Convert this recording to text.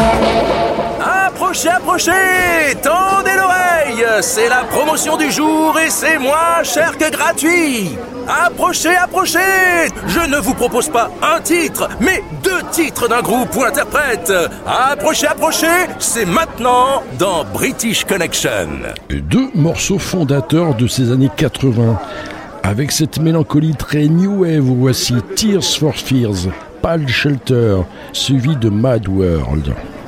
Approchez, approchez! Tendez l'oreille! C'est la promotion du jour et c'est moins cher que gratuit! Approchez, approchez! Je ne vous propose pas un titre, mais 2 titres d'un groupe ou interprète! Approchez, approchez! C'est maintenant dans British Connection! 2 morceaux fondateurs de ces années 80. Avec cette mélancolie très new wave, voici Tears for Fears, Pal Shelter, suivi de Mad World.